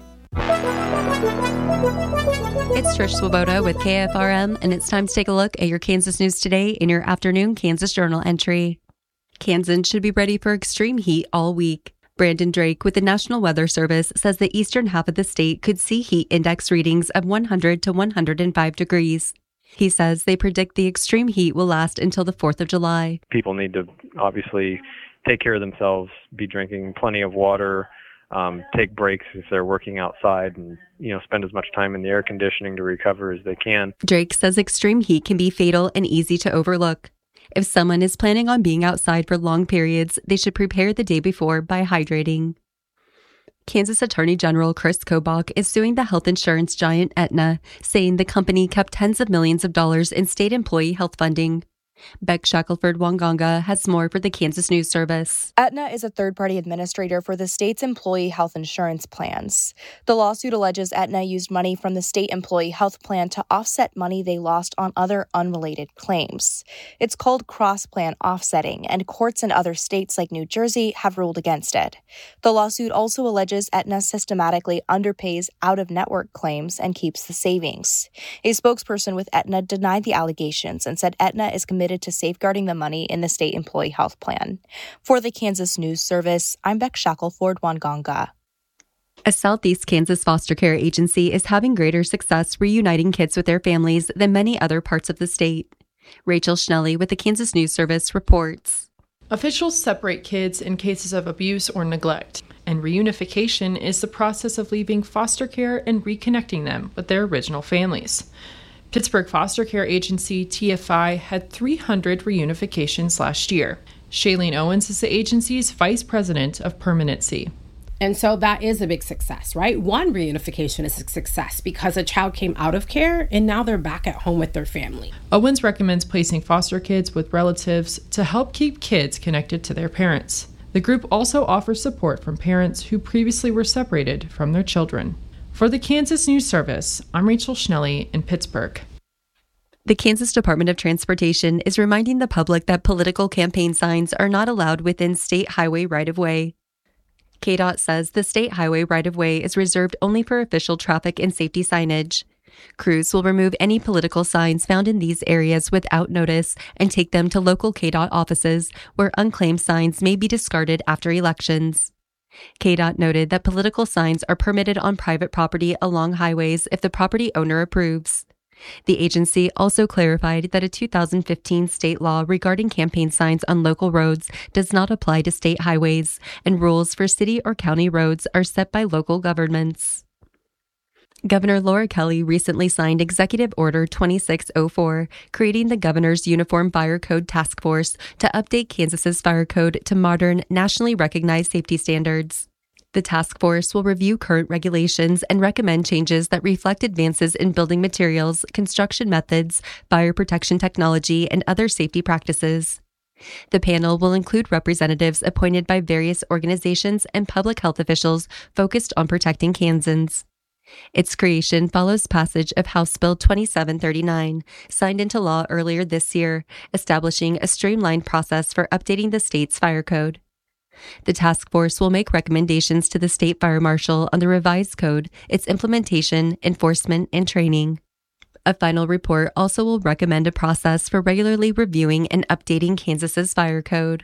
It's Trish Swoboda with KFRM, and it's time to take a look at your Kansas news today in your afternoon Kansas Journal entry. Kansans should be ready for extreme heat all week. Brandon Drake with the National Weather Service says the eastern half of the state could see heat index readings of 100 to 105 degrees. He says they predict the extreme heat will last until the 4th of July. People need to obviously take care of themselves, be drinking plenty of water, take breaks if they're working outside, and spend as much time in the air conditioning to recover as they can. Drake says extreme heat can be fatal and easy to overlook. If someone is planning on being outside for long periods, they should prepare the day before by hydrating. Kansas Attorney General Chris Kobach is suing the health insurance giant Aetna, saying the company kept tens of millions of dollars in state employee health funding. Beck Shackelford-Wanganga has more for the Kansas News Service. Aetna is a third-party administrator for the state's employee health insurance plans. The lawsuit alleges Aetna used money from the state employee health plan to offset money they lost on other unrelated claims. It's called cross-plan offsetting, and courts in other states like New Jersey have ruled against it. The lawsuit also alleges Aetna systematically underpays out-of-network claims and keeps the savings. A spokesperson with Aetna denied the allegations and said Aetna is committed to safeguarding the money in the state employee health plan. For the Kansas News Service, I'm Beck Shackelford-Wanganga. A Southeast Kansas foster care agency is having greater success reuniting kids with their families than many other parts of the state. Rachel Schnelly with the Kansas News Service reports. Officials separate kids in cases of abuse or neglect, and reunification is the process of leaving foster care and reconnecting them with their original families. Pittsburgh Foster Care Agency, TFI, had 300 reunifications last year. Shailene Owens is the agency's vice president of permanency. And so that is a big success, right? One reunification is a success because a child came out of care and now they're back at home with their family. Owens recommends placing foster kids with relatives to help keep kids connected to their parents. The group also offers support from parents who previously were separated from their children. For the Kansas News Service, I'm Rachel Schnelly in Pittsburgh. The Kansas Department of Transportation is reminding the public that political campaign signs are not allowed within state highway right-of-way. KDOT says the state highway right-of-way is reserved only for official traffic and safety signage. Crews will remove any political signs found in these areas without notice and take them to local KDOT offices where unclaimed signs may be discarded after elections. KDOT noted that political signs are permitted on private property along highways if the property owner approves. The agency also clarified that a 2015 state law regarding campaign signs on local roads does not apply to state highways, and rules for city or county roads are set by local governments. Governor Laura Kelly recently signed Executive Order 2604, creating the Governor's Uniform Fire Code Task Force to update Kansas's fire code to modern, nationally recognized safety standards. The task force will review current regulations and recommend changes that reflect advances in building materials, construction methods, fire protection technology, and other safety practices. The panel will include representatives appointed by various organizations and public health officials focused on protecting Kansans. Its creation follows passage of House Bill 2739, signed into law earlier this year, establishing a streamlined process for updating the state's fire code. The task force will make recommendations to the state fire marshal on the revised code, its implementation, enforcement, and training. A final report also will recommend a process for regularly reviewing and updating Kansas's fire code.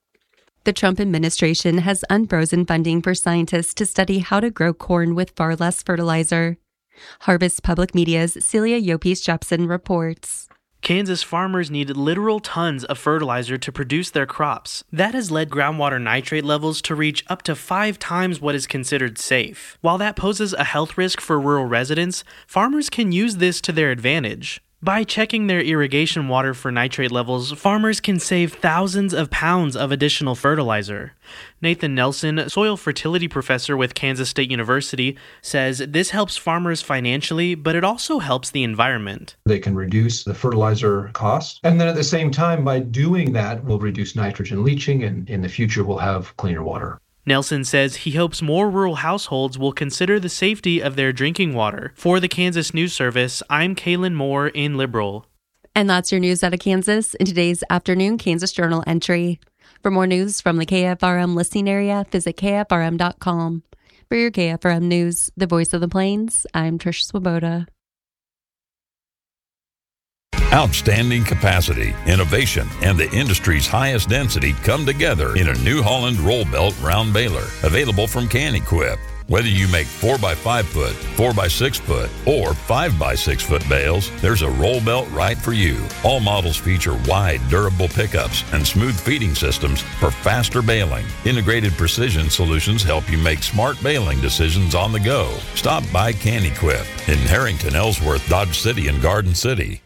The Trump administration has unfrozen funding for scientists to study how to grow corn with far less fertilizer. Harvest Public Media's Celia Yopes-Jepson reports. Kansas farmers need literal tons of fertilizer to produce their crops. That has led groundwater nitrate levels to reach up to 5 times what is considered safe. While that poses a health risk for rural residents, farmers can use this to their advantage. By checking their irrigation water for nitrate levels, farmers can save thousands of pounds of additional fertilizer. Nathan Nelson, soil fertility professor with Kansas State University, says this helps farmers financially, but it also helps the environment. They can reduce the fertilizer costs, and then at the same time, by doing that, we'll reduce nitrogen leaching, and in the future, we'll have cleaner water. Nelson says he hopes more rural households will consider the safety of their drinking water. For the Kansas News Service, I'm Kaylin Moore in Liberal. And that's your news out of Kansas in today's afternoon Kansas Journal entry. For more news from the KFRM listening area, visit KFRM.com. For your KFRM news, the voice of the Plains, I'm Trish Swoboda. Outstanding capacity, innovation, and the industry's highest density come together in a New Holland roll belt round baler, available from Can-Equip. Whether you make 4x5 foot, 4x6 foot, or 5x6 foot bales, there's a roll belt right for you. All models feature wide, durable pickups and smooth feeding systems for faster baling. Integrated precision solutions help you make smart baling decisions on the go. Stop by Can-Equip in Harrington, Ellsworth, Dodge City, and Garden City.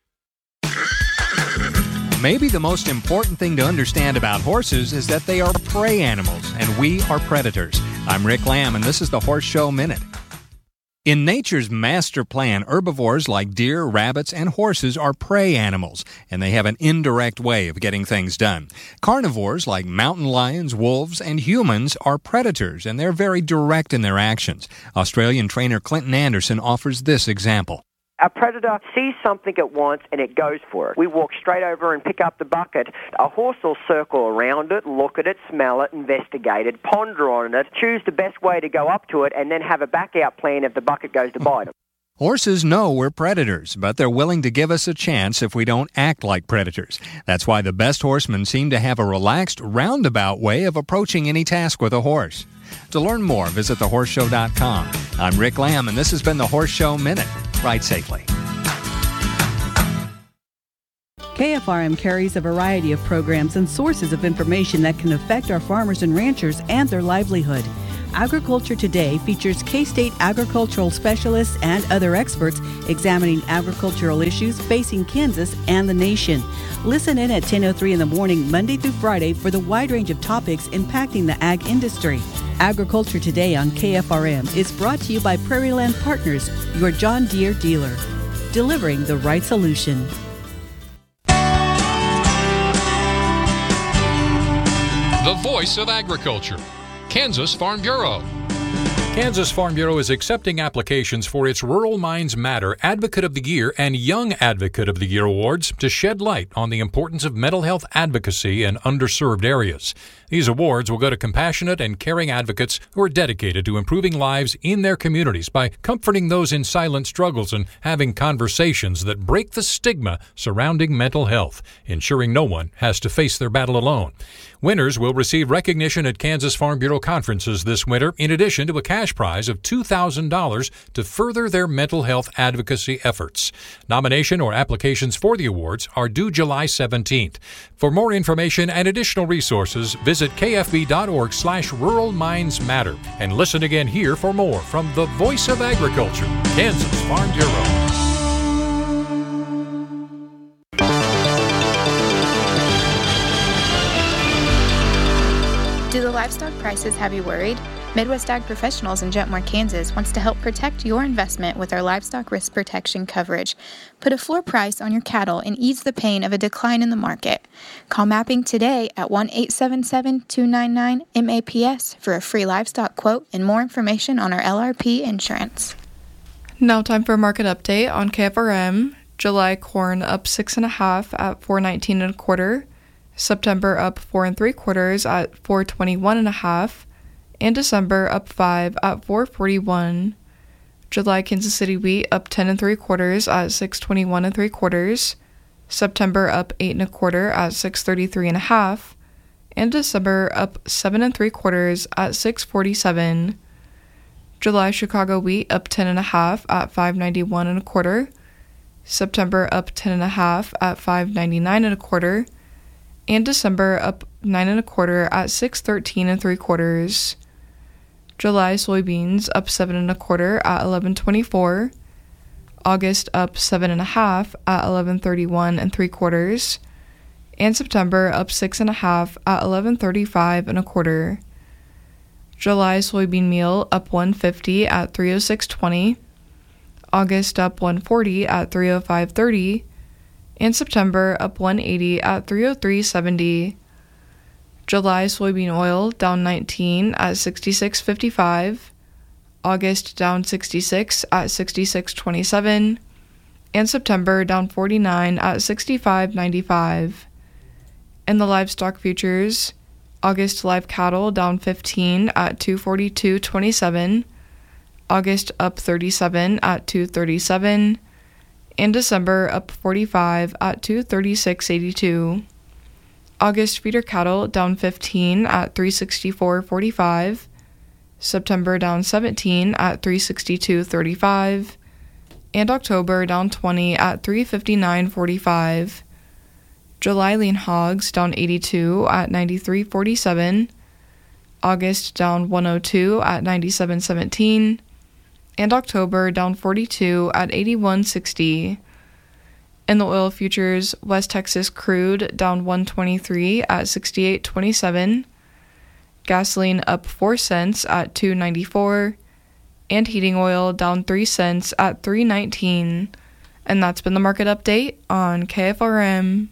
Maybe the most important thing to understand about horses is that they are prey animals and we are predators. I'm Rick Lamb, and this is the Horse Show Minute. In nature's master plan, herbivores like deer, rabbits, and horses are prey animals, and they have an indirect way of getting things done. Carnivores like mountain lions, wolves, and humans are predators, and they're very direct in their actions. Australian trainer Clinton Anderson offers this example. A predator sees something at once and it goes for it. We walk straight over and pick up the bucket. A horse will circle around it, look at it, smell it, investigate it, ponder on it, choose the best way to go up to it, and then have a back-out plan if the bucket goes to bite him. Horses know we're predators, but they're willing to give us a chance if we don't act like predators. That's why the best horsemen seem to have a relaxed, roundabout way of approaching any task with a horse. To learn more, visit thehorseshow.com. I'm Rick Lamb, and this has been the Horse Show Minute. Ride safely. KFRM carries a variety of programs and sources of information that can affect our farmers and ranchers and their livelihood. Agriculture Today features K-State agricultural specialists and other experts examining agricultural issues facing Kansas and the nation. Listen in at 10:03 in the morning, Monday through Friday, for the wide range of topics impacting the ag industry. Agriculture Today on KFRM is brought to you by Prairie Land Partners, your John Deere dealer, delivering the right solution. The voice of agriculture. Kansas Farm Bureau. Kansas Farm Bureau is accepting applications for its Rural Minds Matter Advocate of the Year and Young Advocate of the Year awards to shed light on the importance of mental health advocacy in underserved areas. These awards will go to compassionate and caring advocates who are dedicated to improving lives in their communities by comforting those in silent struggles and having conversations that break the stigma surrounding mental health, ensuring no one has to face their battle alone. Winners will receive recognition at Kansas Farm Bureau conferences this winter, in addition to a cash prize of $2,000 to further their mental health advocacy efforts. Nomination or applications for the awards are due July 17th. For more information and additional resources, visit kfb.org/Rural Minds Matter and listen again here for more from the Voice of Agriculture, Kansas Farm Bureau. Do the livestock prices have you worried? Midwest Ag Professionals in Jetmore, Kansas wants to help protect your investment with our livestock risk protection coverage. Put a floor price on your cattle and ease the pain of a decline in the market. Call Mapping today at 1-877-299-MAPS for a free livestock quote and more information on our LRP insurance. Now time for a market update on KFRM. July corn up 6.5 at $4.19 1/4. September up 4 3/4 at $4.21 and December up 5 at $4.41. July Kansas City wheat up 10 3/4 at $6.21 3/4. September up 8 1/4 at $6.33.5 and December up 7 3/4 at $6.47. July Chicago wheat up 10.5 at $5.91 1/4. September up 10.5 at $5.99 1/4. And December up 9 1/4 at $6.13 3/4. July soybeans up 7 1/4 at $11.24. August up 7.5 at $11.31 3/4. And September up 6.5 at $11.35 1/4. July soybean meal up $1.50 at $3.06.20. August up $1.40 at $3.05.30. And September up $1.80 at $3.03.70. July soybean oil down 19 at $66.55. August down 66 at $66.27. And September down 49 at $65.95. In the livestock futures, August live cattle down 15 at $242.27. August up 37 at $237. And December up 45 at $236.82. August feeder cattle down 15 at $364.45. September down 17 at $362.35. And October down 20 at $359.45. July lean hogs down 82 at $93.47. August down 102 at $97.17. And October down 42 at $81.60. In the oil futures, West Texas crude down 123 at $68.27. Gasoline up 4 cents at $2.94. and heating oil down 3 cents at $3.19. And that's been the market update on KFRM.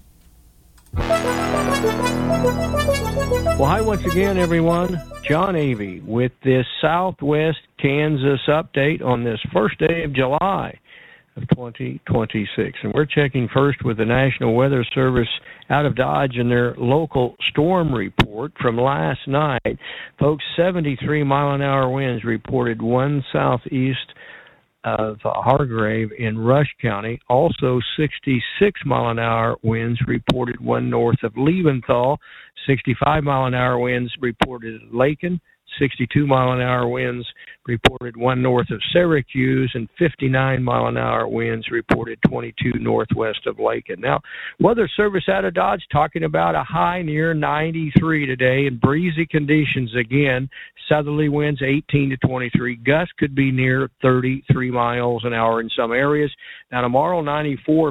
Well, hi once again, everyone. John Avey with this Southwest Kansas update on this first day of July of 2026. And we're checking first with the National Weather Service out of Dodge and their local storm report from last night. Folks, 73 mile-an-hour winds reported 1 southeast of Hargrave in Rush County. Also 66 mile-an-hour winds reported 1 north of Leventhal. 65 mile-an-hour winds reported at Lakin. 62 mile-an-hour winds reported 1 north of Syracuse, and 59 mile-an-hour winds reported 22 northwest of Lakin. Now, Weather Service out of Dodge talking about a high near 93 today and breezy conditions again. Southerly winds 18 to 23. Gusts could be near 33 miles an hour in some areas. Now, tomorrow, 94